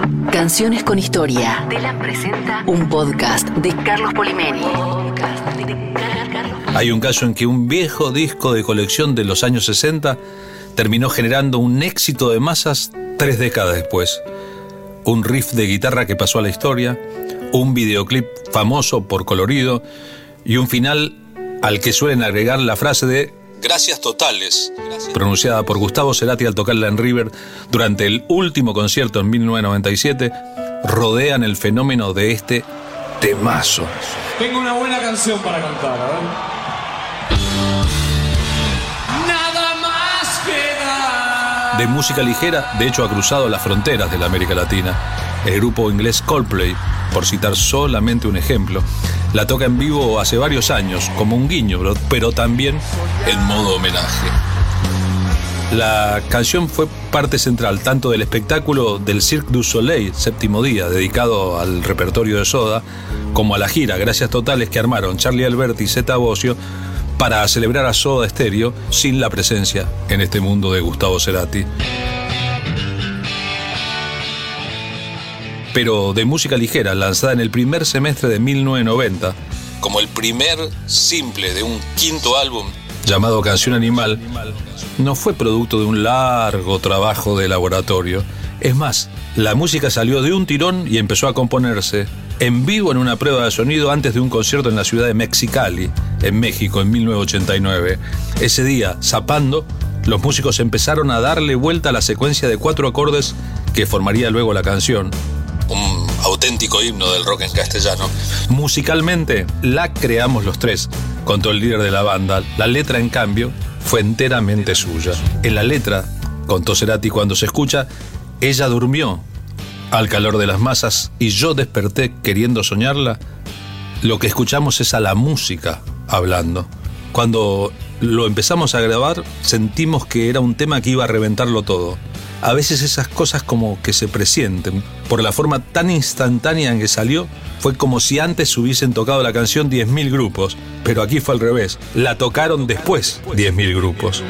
Canciones con historia. Telam presenta un podcast de Carlos Polimeni. Hay un caso en que un viejo disco de colección de los años 60 terminó generando un éxito de masas 3 décadas después. Un riff de guitarra que pasó a la historia, un videoclip famoso por colorido y un final al que suelen agregar la frase de "Gracias totales", pronunciada por Gustavo Cerati al tocarla en River durante el último concierto en 1997, rodean el fenómeno de este temazo. Tengo una buena canción para cantar, a ver. Nada más queda. De música ligera, de hecho ha cruzado las fronteras de la América Latina. El grupo inglés Coldplay, por citar solamente un ejemplo, la toca en vivo hace varios años como un guiño, pero también en modo homenaje. La canción fue parte central tanto del espectáculo del Cirque du Soleil, séptimo día, dedicado al repertorio de Soda, como a la gira Gracias Totales que armaron Charlie Alberti y Zeta Bosio para celebrar a Soda Stereo sin la presencia en este mundo de Gustavo Cerati. Pero de música ligera, lanzada en el primer semestre de 1990, como el primer simple de un quinto álbum llamado Canción Animal, no fue producto de un largo trabajo de laboratorio. Es más, la música salió de un tirón y empezó a componerse en vivo en una prueba de sonido antes de un concierto en la ciudad de Mexicali, en México, en 1989. Ese día, zapando, los músicos empezaron a darle vuelta a la secuencia de 4 acordes que formaría luego la canción. Un auténtico himno del rock en castellano. Musicalmente, la creamos los 3, contó el líder de la banda. La letra, en cambio, fue enteramente suya. En la letra, contó Cerati, cuando se escucha, ella durmió al calor de las masas y yo desperté queriendo soñarla. Lo que escuchamos es a la música hablando. Cuando lo empezamos a grabar, sentimos que era un tema que iba a reventarlo todo. A veces esas cosas como que se presienten. Por la forma tan instantánea en que salió, fue como si antes hubiesen tocado la canción 10.000 grupos. Pero aquí fue al revés. La tocaron después 10.000 grupos.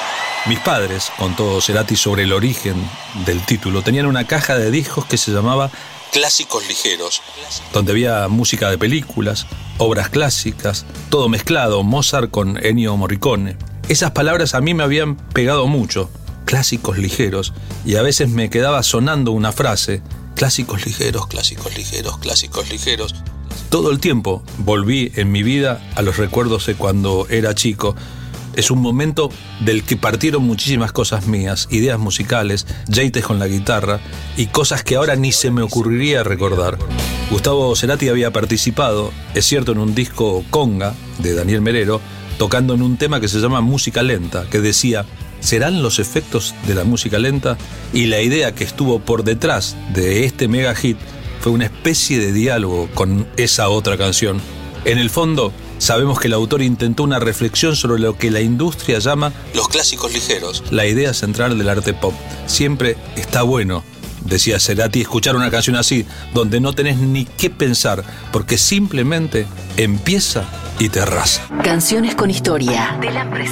Mis padres, contó Cerati sobre el origen del título, tenían una caja de discos que se llamaba Clásicos Ligeros, donde había música de películas, obras clásicas, todo mezclado, Mozart con Ennio Morricone. Esas palabras a mí me habían pegado mucho. Clásicos ligeros, y a veces me quedaba sonando una frase: clásicos ligeros, clásicos ligeros, clásicos ligeros. Todo el tiempo volví en mi vida a los recuerdos de cuando era chico. Es un momento del que partieron muchísimas cosas mías, ideas musicales, jeites con la guitarra y cosas que ahora ni se me ocurriría recordar. Gustavo Cerati había participado, es cierto, en un disco conga de Daniel Merero, tocando en un tema que se llama Música Lenta, que decía: ¿serán los efectos de la música lenta? Y la idea que estuvo por detrás de este mega hit fue una especie de diálogo con esa otra canción. En el fondo, sabemos que el autor intentó una reflexión sobre lo que la industria llama los clásicos ligeros, la idea central del arte pop. Siempre está bueno, decía Cerati, escuchar una canción así, donde no tenés ni qué pensar, porque simplemente empieza y te arrasa. Canciones con historia.